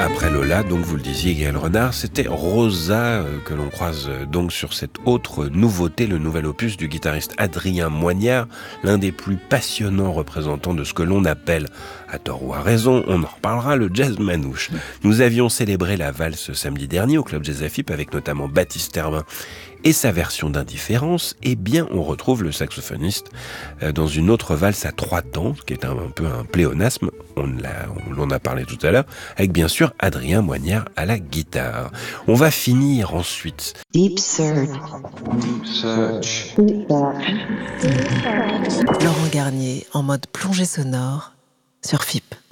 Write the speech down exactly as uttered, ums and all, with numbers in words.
Après Lola, donc vous le disiez, Gaël Renard, c'était Rosa euh, que l'on croise euh, donc sur cette autre nouveauté, le nouvel opus du guitariste Adrien Moignard, l'un des plus passionnants représentants de ce que l'on appelle, à tort ou à raison, on en reparlera, le jazz manouche. Nous avions célébré la valse samedi dernier au Club Jazz Afip avec notamment Baptiste Herbin et sa version d'Indifférence. Eh bien, on retrouve le saxophoniste euh, dans une autre valse à trois temps, qui est un, un peu un pléonasme, on, l'a, on en a parlé tout à l'heure, avec bien sûr Adrien Moignard à la guitare. On va finir ensuite. Deep Search. Deep Search. Deep Search. Laurent Garnier en mode plongée sonore sur F I P.